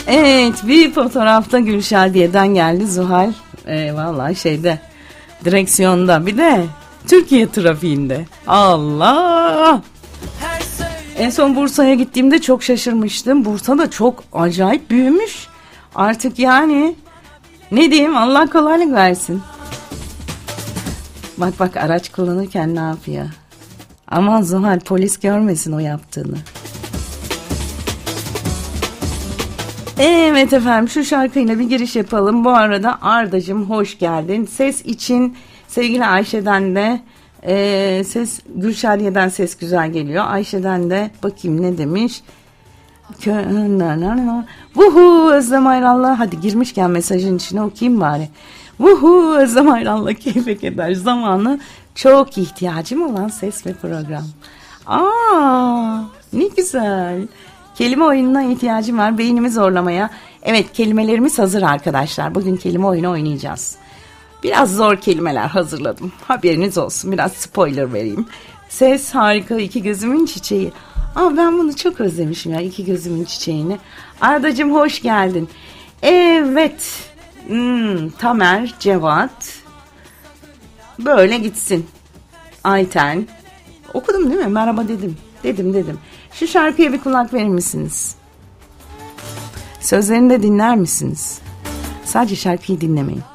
Evet, bir fotoğrafta Gülşadiye'den geldi Zuhal. Vallahi direksiyonda, bir de Türkiye trafiğinde. Allah! En son Bursa'ya gittiğimde çok şaşırmıştım. Bursa da çok acayip büyümüş. Artık yani ne diyeyim, Allah kolaylık versin. Bak araç kullanırken ne yapıyor? Aman Zuhal, polis görmesin o yaptığını. Evet efendim, şu şarkıyla bir giriş yapalım. Bu arada Ardacığım hoş geldin. Ses için sevgili Ayşe'den de ses, Gülşadiye'den ses güzel geliyor. Ayşe'den de bakayım ne demiş. Vuhu Özlem Ayrallah. Hadi girmişken mesajın içine okuyayım bari. Vuhu Özlem Ayrallah keyfek eder zamanı çok ihtiyacım olan ses ve program. Ne güzel. Kelime oyununa ihtiyacım var. Beynimi zorlamaya. Evet, kelimelerimiz hazır arkadaşlar. Bugün kelime oyunu oynayacağız. Biraz zor kelimeler hazırladım. Haberiniz olsun. Biraz spoiler vereyim. Ses harika, iki gözümün çiçeği. Ben bunu çok özlemişim ya, iki gözümün çiçeğini. Ardacığım hoş geldin. Evet. Tamer, Cevat. Böyle gitsin. Ayten. Okudum değil mi? Merhaba dedim. Dedim. Şu şarkıya bir kulak verir misiniz? Sözlerini de dinler misiniz? Sadece şarkıyı dinlemeyin.